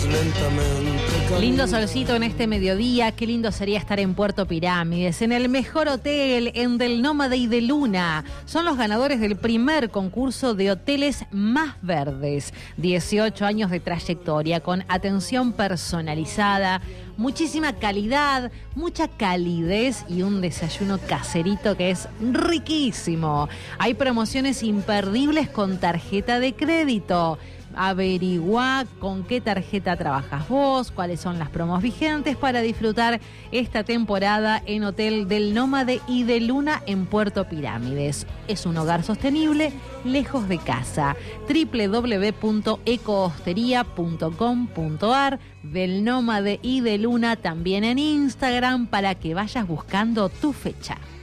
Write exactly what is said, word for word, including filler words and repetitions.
lentamente. Lindo solcito en este mediodía, qué lindo sería estar en Puerto Pirámides, en el mejor hotel, en Del Nómade y de Luna. Son los ganadores del primer concurso de hoteles más verdes. dieciocho años de trayectoria con atención personalizada, muchísima calidad, mucha calidez y un desayuno caserito que es riquísimo. Hay promociones imperdibles con tarjeta de crédito. Averigua con qué tarjeta trabajas vos, cuáles son las promos vigentes para disfrutar esta temporada en Hotel Del Nómade y de Luna en Puerto Pirámides. Es un hogar sostenible, lejos de casa. doble u doble u doble u punto ecohostería punto com punto ar. Del Nómade y de Luna también en Instagram para que vayas buscando tu fecha.